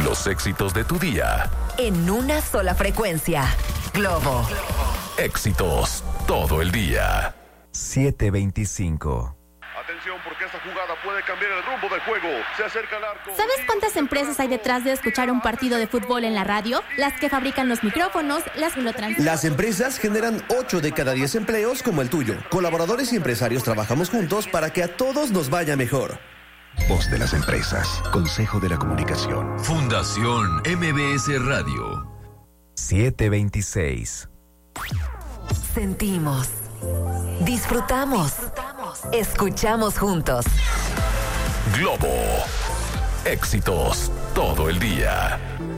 Los éxitos de tu día. En una sola frecuencia. Globo. Éxitos todo el día. 7:25. Atención, porque esta jugada puede cambiar el rumbo del juego. Se acerca al arco. ¿Sabes cuántas empresas hay detrás de escuchar un partido de fútbol en la radio? Las que fabrican los micrófonos, las que lo transmiten. Las empresas generan 8 de cada 10 empleos como el tuyo. Colaboradores y empresarios trabajamos juntos para que a todos nos vaya mejor. Voz de las empresas. Consejo de la Comunicación. Fundación MBS Radio. 7:26. Sentimos. Disfrutamos. Escuchamos juntos. Globo. Éxitos todo el día.